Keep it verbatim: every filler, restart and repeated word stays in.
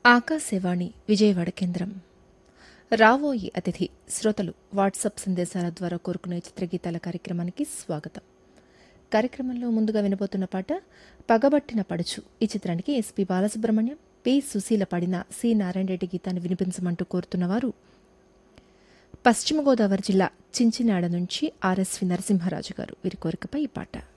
ఆకాశవాణి విజయవాడ కేంద్రం. రావోయి అతిథి శ్రోతలు వాట్సాప్ సందేశాల ద్వారా కోరుకునే చిత్రగీతాల కార్యక్రమానికి స్వాగతం. కార్యక్రమంలో ముందుగా వినబోతున్న పాట పగబట్టిన పడుచు. ఈ చిత్రానికి ఎస్పి బాలసుబ్రహ్మణ్యం, పి సుశీల పాడిన సి నారాయణ రెడ్డి గీతాన్ని వినిపించమంటూ కోరుతున్నవారు పశ్చిమ గోదావరి జిల్లా చించినాడ నుంచి ఆర్ఎస్వి నరసింహరాజు గారు. వీరి కోరికపై ఈ పాట.